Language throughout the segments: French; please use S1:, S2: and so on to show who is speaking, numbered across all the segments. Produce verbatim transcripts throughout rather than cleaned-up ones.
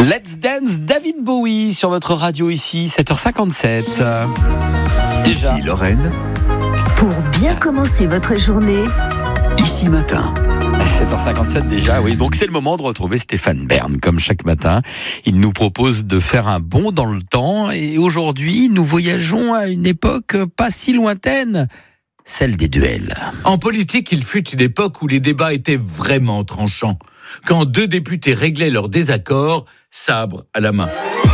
S1: Let's Dance, David Bowie sur votre radio ici, sept heures cinquante-sept.
S2: Déjà. Ici Lorraine.
S3: Pour bien commencer votre journée.
S2: Ici Matin.
S1: sept heures cinquante-sept déjà, oui. Donc c'est le moment de retrouver Stéphane Bern, comme chaque matin. Il nous propose de faire un bond dans le temps. Et aujourd'hui, nous voyageons à une époque pas si lointaine, celle des duels.
S4: En politique, il fut une époque où les débats étaient vraiment tranchants. Quand deux députés réglaient leurs désaccords, sabre à la main.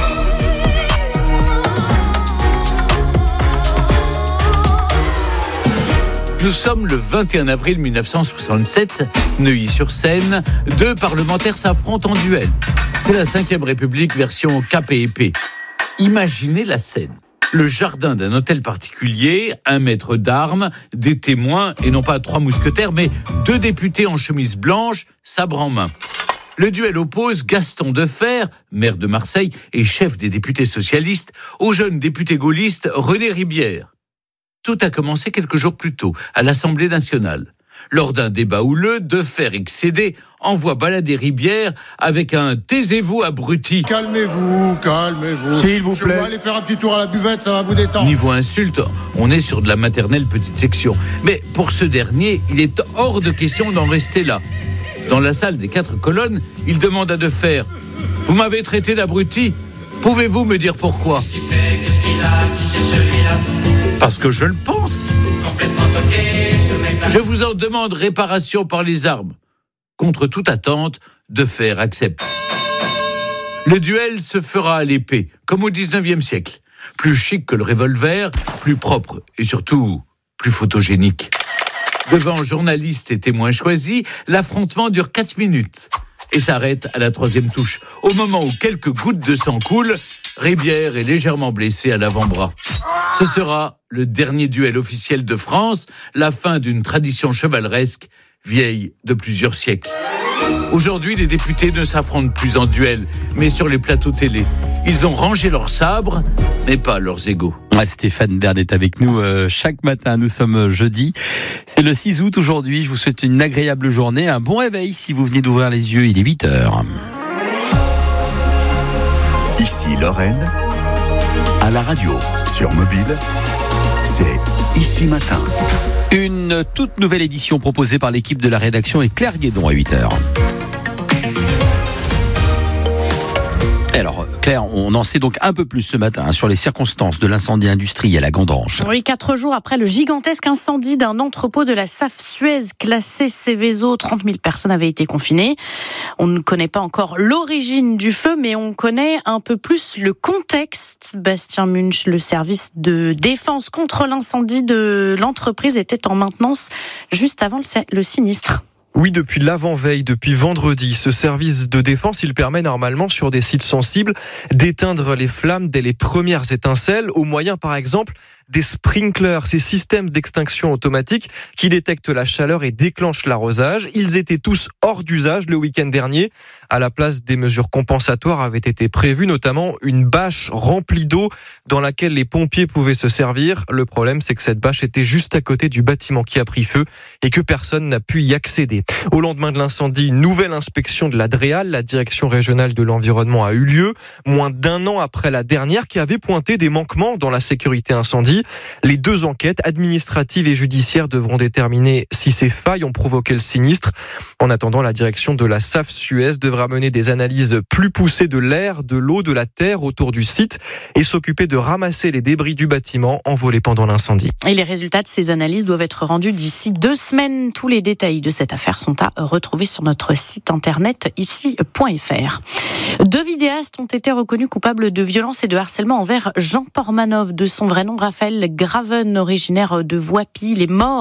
S4: Nous sommes le vingt et un avril mille neuf cent soixante-sept, Neuilly-sur-Seine. Deux parlementaires s'affrontent en duel. C'est la cinquième République version K P E P. Imaginez la scène. Le jardin d'un hôtel particulier, un maître d'armes, des témoins, et non pas trois mousquetaires, mais deux députés en chemise blanche, sabre en main. Le duel oppose Gaston Defferre, maire de Marseille et chef des députés socialistes, au jeune député gaulliste René Ribière. Tout a commencé quelques jours plus tôt, à l'Assemblée nationale. Lors d'un débat houleux, Defferre, excédé, envoie balader Ribière avec un « taisez-vous, abruti ».
S5: Calmez-vous, calmez-vous.
S4: S'il vous
S5: Je
S4: plaît.
S5: vais aller faire un petit tour à la buvette, ça va vous détendre.
S4: Niveau insulte, on est sur de la maternelle petite section. Mais pour ce dernier, il est hors de question d'en rester là. Dans la salle des quatre colonnes, il demande à Defferre « Vous m'avez traité d'abruti ? Pouvez-vous me dire pourquoi ?» Parce que je le pense. Je vous en demande réparation par les armes. Contre toute attente, Defferre accepte. Le duel se fera à l'épée, comme au dix-neuvième siècle. Plus chic que le revolver, plus propre et surtout plus photogénique. Devant journalistes et témoins choisis, l'affrontement dure quatre minutes et s'arrête à la troisième touche. Au moment où quelques gouttes de sang coulent, Ribière est légèrement blessé à l'avant-bras. Ce sera le dernier duel officiel de France, la fin d'une tradition chevaleresque vieille de plusieurs siècles. Aujourd'hui, les députés ne s'affrontent plus en duel, mais sur les plateaux télé. Ils ont rangé leurs sabres, mais pas leurs égaux.
S1: Ah, Stéphane Bern est avec nous euh, chaque matin. Nous sommes jeudi. C'est le six août aujourd'hui. Je vous souhaite une agréable journée. Un bon réveil si vous venez d'ouvrir les yeux. Il est huit heures.
S2: Ici Lorraine. À la radio, sur mobile, c'est Ici Matin.
S1: Une toute nouvelle édition proposée par l'équipe de la rédaction et Claire Guédon à huit heures. Alors, Claire, on en sait donc un peu plus ce matin hein, sur les circonstances de l'incendie industriel à Gandrange.
S6: Oui, quatre jours après le gigantesque incendie d'un entrepôt de la S A F Suez classé Seveso, trente mille personnes avaient été confinées. On ne connaît pas encore l'origine du feu, mais on connaît un peu plus le contexte. Bastien Munch, le service de défense contre l'incendie de l'entreprise, était en maintenance juste avant le sinistre.
S7: Oui, depuis l'avant-veille, depuis vendredi, ce service de défense, il permet normalement sur des sites sensibles d'éteindre les flammes dès les premières étincelles, au moyen par exemple des sprinklers, ces systèmes d'extinction automatique qui détectent la chaleur et déclenchent l'arrosage. Ils étaient tous hors d'usage le week-end dernier. À la place, des mesures compensatoires avaient été prévues, notamment une bâche remplie d'eau dans laquelle les pompiers pouvaient se servir. Le problème, c'est que cette bâche était juste à côté du bâtiment qui a pris feu et que personne n'a pu y accéder. Au lendemain de l'incendie, une nouvelle inspection de la DREAL, la Direction régionale de l'environnement, a eu lieu, moins d'un an après la dernière qui avait pointé des manquements dans la sécurité incendie. Les deux enquêtes administratives et judiciaires devront déterminer si ces failles ont provoqué le sinistre. En attendant, la direction de la S A F Suez devra mener des analyses plus poussées de l'air, de l'eau, de la terre autour du site et s'occuper de ramasser les débris du bâtiment envolés pendant l'incendie.
S6: Et les résultats de ces analyses doivent être rendus d'ici deux semaines. Tous les détails de cette affaire sont à retrouver sur notre site internet ici point f r. Deux vidéastes ont été reconnus coupables de violence et de harcèlement envers Jean Pormanov, de son vrai nom Raphaël Graven, originaire de Voipy. Il est mort